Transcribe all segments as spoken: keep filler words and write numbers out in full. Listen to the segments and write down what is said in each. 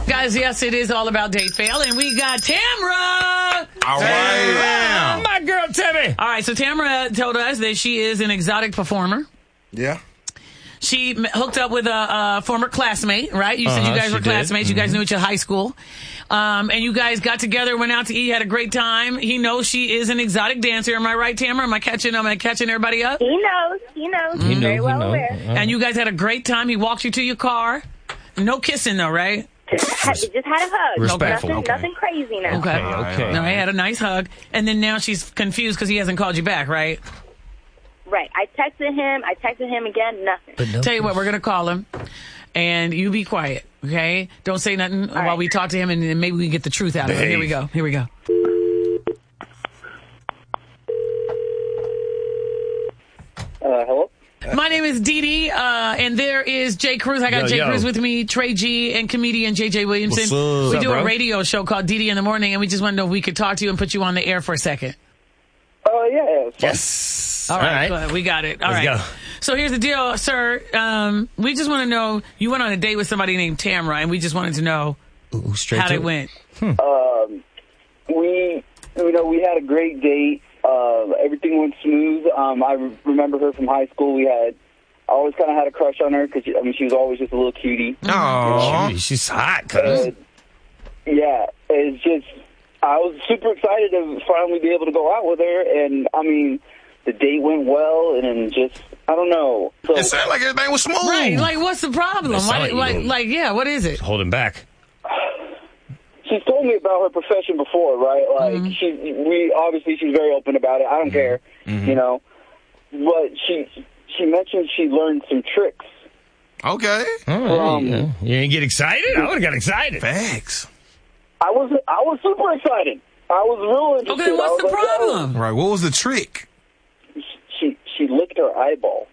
Guys, yes, it is all about date fail, and we got Tamra. All right. Oh, my girl, Tammy. All right, so Tamra told us that she is an exotic performer. Yeah. She m- hooked up with a, a former classmate, right? You said Uh-huh, you guys she were did. classmates. You guys Mhm. knew each other high school. Um, and you guys got together, went out to eat, had a great time. He knows she is an exotic dancer. Am I right, Tamara? Am I catching, am I catching everybody up? He knows. He knows. He He's very knows, well he knows. aware. Uh-huh. And you guys had a great time. He walked you to your car. No kissing, though, right? Just had, just had a hug. Respectful. Nothing, Okay. nothing crazy now. Okay. Okay. No, he had a nice hug. And then now she's confused because he hasn't called you back, right? Right. I texted him. I texted him again. Nothing. Tell you what, we're going to call him. And you be quiet, okay? Don't say nothing while right. we talk to him, and then maybe we can get the truth out of it. Here we go. Here we go. Uh, hello? My name is Dee Dee, uh, and there is Jay Cruz. I got Yo, Jay yo. Cruz with me, Trey G, and comedian J J Williamson. What's up? We What's do up, a bro? radio show called Dee Dee in the Morning, and we just want to know if we could talk to you and put you on the air for a second. Oh, uh, yeah. Yes. All right, All right. go ahead. We got it. All Let's right. go. So here's the deal, sir. Um, we just want to know, you went on a date with somebody named Tamra, and we just wanted to know Ooh, straight how to it it. went. Um, we, you know, we had a great date. Uh, everything went smooth. Um, I re- remember her from high school. We had, I always kind of had a crush on her because, I mean, she was always just a little cutie. Oh, she's hot, cuz. Uh, yeah, it's just, I was super excited to finally be able to go out with her, and, I mean, the date went well, and then just, I don't know. So, It sounded like everything was smooth. Right, like, what's the problem? It sound Why, like like, you- like, yeah, what is it? Holding back. she's told me about her profession before, right? Like, Mm-hmm. she, we, obviously she's very open about it. I don't care, Mm-hmm. you know. But she, she mentioned she learned some tricks. Okay. Oh, Um, you, know. You didn't get excited? I would have got excited. Facts. I was, I was super excited. I was real interested. Okay, I what's was the like, oh. problem? Right. What was the trick? She, she licked her eyeball.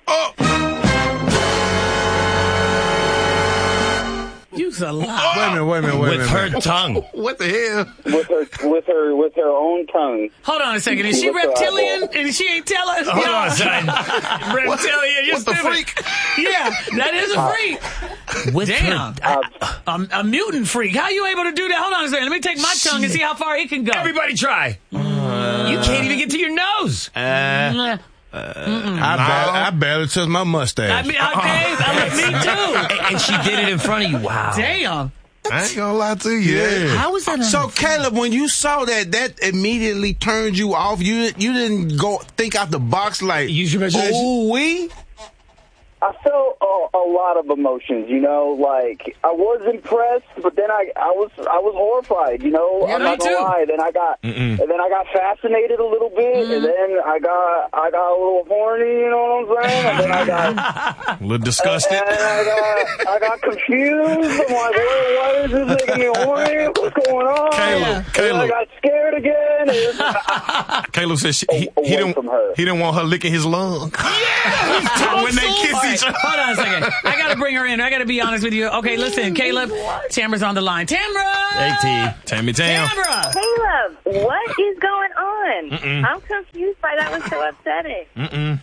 You's a lot. Wait a minute, wait a minute, wait a With minute. her wait a minute. tongue. What the hell? with her, with her, with her own tongue. Hold on a second. Is she What's her reptilian? eyeball? And she ain't tell us? Hold Yeah. on, son. Reptilian. You're What's the stupid. freak? Yeah, that is a freak. With Damn. her. A, a mutant freak. How you able to do that? Hold on a second. Let me take my tongue and see how far it can go. Everybody try. you can't even get to your nose. Mm. I, ba- I barely touched my mustache. I mean, okay, I mean, me too. And, and she did it in front of you. Wow. Damn. I ain't gonna lie to you. Yeah. How was that? So Caleb, when you saw that, that immediately turned you off. You you didn't go think out the box like, Use your imagination. ooh wee. I felt a, a lot of emotions, you know, like I was impressed, but then I, I was I was horrified, you know. Yeah, I'm me not gonna too. lie. Then I got Mm-mm. and then I got fascinated a little bit, Mm-hmm. and then I got I got a little horny, you know what I'm saying? And then I got A little disgusted. and I got I got confused. I'm like, why, why is this making me horny? What's going on? Caleb, And then I Caleb. got scared again. And Caleb said she, he, Away he didn't from her. he didn't want her licking his lung. when they kiss All right, each other. hold on a second. I got to bring her in. I got to be honest with you. Okay, listen, Caleb. Tamara's on the line. Tamara! Hey, T. Tammy Tam. Tamara! Caleb, what is going on? I'm confused by that. Was so upsetting. Mm-mm.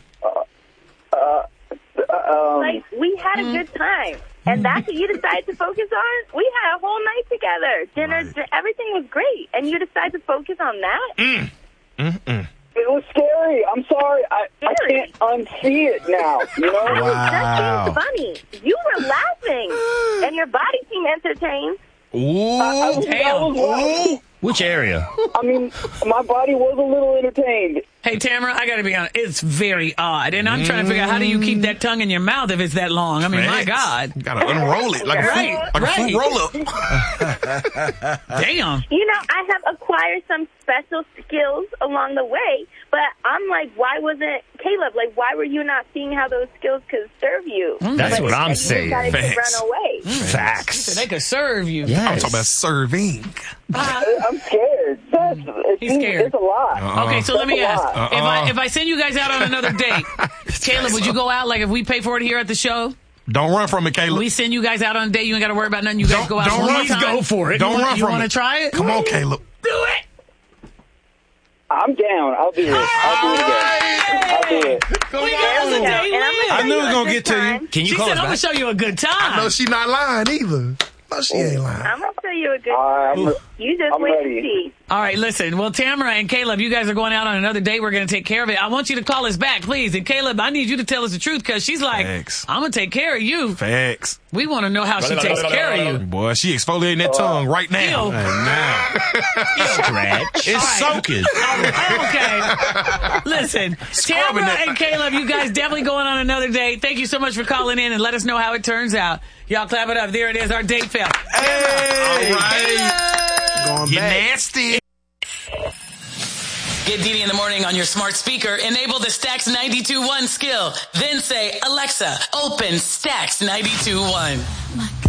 um, Like, we had a good time. And that's what you decided to focus on? We had a whole night together. Dinner, di- everything was great. And you decided to focus on that? it was scary. I'm sorry. I, I can't unsee it now. You know. I was Wow. just being funny. You were laughing. And your body seemed entertained. Ooh. I was, I was laughing. Which area? I mean, my body was a little entertained. Hey, Tamara, I got to be honest. It's very odd. And I'm trying to figure out how do you keep that tongue in your mouth if it's that long? I mean, my God. You gotta unroll it like a Right, fruit, like right. a fruit roll up. Damn. You know, I have acquired some special skills along the way, but I'm like, why wasn't Caleb? Like, why were you not seeing how those skills could serve you? That's But what I'm you saying. decided to Facts. run away. So Facts. they could serve you. Yes. I'm talking about serving. I'm scared. That's, it's, He's scared. It's a lot. Uh-uh. Okay, so let me That's a ask. lot. If Uh-uh. I if I send you guys out on another date, Caleb, would you go out? Like if we pay for it here at the show, Don't run from it, Caleb. we send you guys out on a date. You ain't got to worry about nothing. You guys Don't- go out don't one more run. time. Go for it. Don't you wanna, run you from wanna it. try it? Come on, Caleb. Do it. I'm down. I'll do it. I'll do it again. I'll do it. We got us a And date. I'm gonna I show knew you it was a gonna good get to you. time. Can you She call said, us "I'm gonna back? show you a good time." I know she not lying either. No, she ain't lying. I'm gonna show you a good. Uh, I'm, You just I'm wait ready. and see. All right, listen. Well, Tamara and Caleb, you guys are going out on another date. We're going to take care of it. I want you to call us back, please. And Caleb, I need you to tell us the truth because she's like, Thanks. I'm going to take care of you. Facts. We want to know how she takes care of you. Boy, she exfoliating that tongue right now. Ew. Now. Scratch. It's soaking. Okay. Listen, Scrubbing Tamara it. and Caleb, you guys definitely going on another date. Thank you so much for calling in and let us know how it turns out. Y'all clap it up. There it is, our date fail. Hey. All right. Going You back. nasty. Get Dee Dee in the morning on your smart speaker. Enable the Stax ninety-two point one skill. Then say, Alexa, open Stax ninety-two point one.